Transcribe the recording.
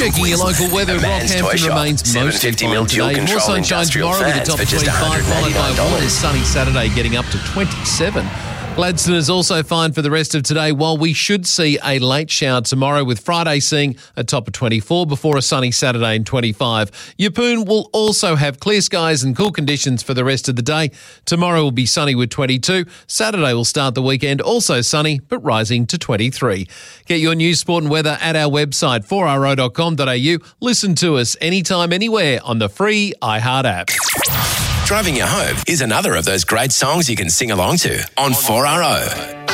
Checking your local weather, Rockhampton remains mostly fine today. More sunshine tomorrow with a top 25, followed by a warm sunny Saturday getting up to 27. Gladstone is also fine for the rest of today, while we should see a late shower tomorrow, with Friday seeing a top of 24 before a sunny Saturday and 25. Yeppoon will also have clear skies and cool conditions for the rest of the day. Tomorrow will be sunny with 22. Saturday will start the weekend also sunny, but rising to 23. Get your news, sport and weather at our website, 4RO.com.au. Listen to us anytime, anywhere on the free iHeart app. Driving You Home is another of those great songs you can sing along to on 4RO.